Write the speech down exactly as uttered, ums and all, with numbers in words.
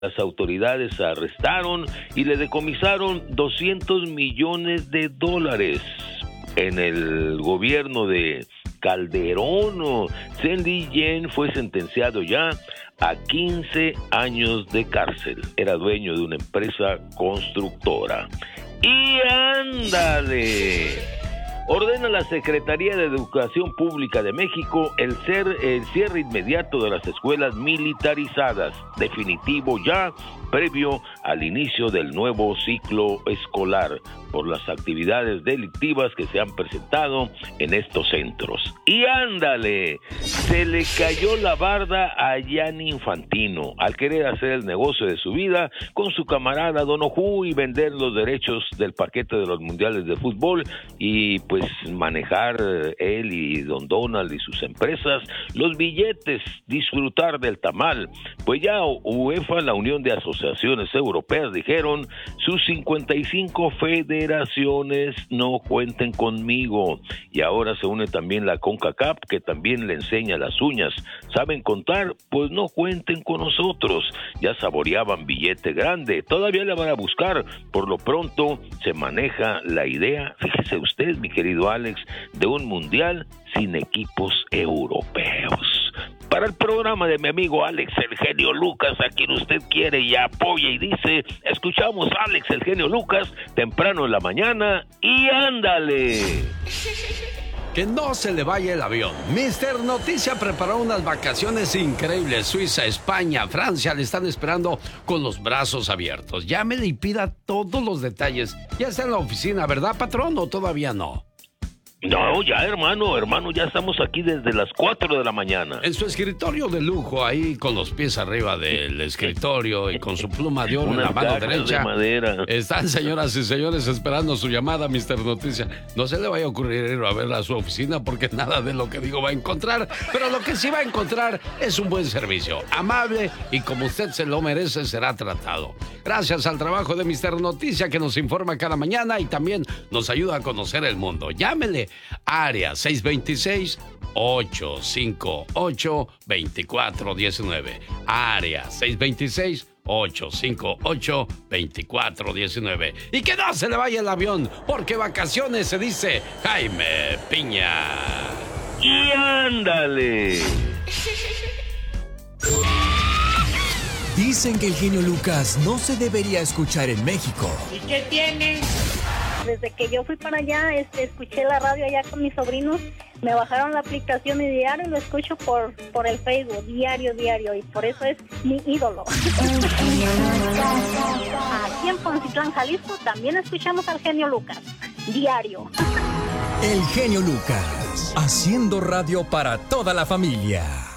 Las autoridades arrestaron y le decomisaron doscientos millones de dólares. En el gobierno de Calderón, Chen Li-jen fue sentenciado ya a quince años de cárcel. Era dueño de una empresa constructora. ¡Y ándale! Ordena la Secretaría de Educación Pública de México el, ser, el cierre inmediato de las escuelas militarizadas, definitivo ya, previo al inicio del nuevo ciclo escolar, por las actividades delictivas que se han presentado en estos centros. Y ándale, se le cayó la barda a Gianni Infantino al querer hacer el negocio de su vida con su camarada Don Ojú y vender los derechos del paquete de los mundiales de fútbol y pues manejar él y Don Donald y sus empresas los billetes, disfrutar del tamal. Pues ya UEFA, la Unión de Asociaciones Europeas, dijeron sus cincuenta y cinco federaciones no cuenten conmigo, y ahora se une también la CONCACAF, que también le enseña las uñas. ¿Saben contar? Pues no cuenten con nosotros. Ya saboreaban billete grande, todavía le van a buscar. Por lo pronto se maneja la idea, fíjese usted, mi querido Alex, de un mundial sin equipos europeos. Para el programa de mi amigo Alex El Genio Lucas, a quien usted quiere y apoya y dice, escuchamos a Alex El Genio Lucas temprano en la mañana y ándale. Que no se le vaya el avión. mister Noticia preparó unas vacaciones increíbles. Suiza, España, Francia le están esperando con los brazos abiertos. Llámele y pida todos los detalles. Ya está en la oficina, ¿verdad, patrón? ¿O todavía no? No, ya hermano, hermano, ya estamos aquí desde las cuatro de la mañana. En su escritorio de lujo, ahí con los pies arriba del escritorio y con su pluma de oro en la mano derecha. De madera. Están, señoras y señores, esperando su llamada, mister Noticia. No se le vaya a ocurrir ir a ver a su oficina porque nada de lo que digo va a encontrar, pero lo que sí va a encontrar es un buen servicio, amable y como usted se lo merece será tratado. Gracias al trabajo de mister Noticia que nos informa cada mañana y también nos ayuda a conocer el mundo. Llámele. Área seis dos seis, ocho cinco ocho, dos cuatro uno nueve. Área seis dos seis, ocho cinco ocho, dos cuatro uno nueve. Y que no se le vaya el avión, porque vacaciones se dice Jaime Piña. Y ándale. Dicen que el genio Lucas no se debería escuchar en México. ¿Y qué tiene? Desde que yo fui para allá, este, escuché la radio allá con mis sobrinos, me bajaron la aplicación y diario lo escucho por, por el Facebook, diario, diario, y por eso es mi ídolo. Aquí en Poncitlán, Jalisco, también escuchamos al genio Lucas, diario. El genio Lucas, haciendo radio para toda la familia.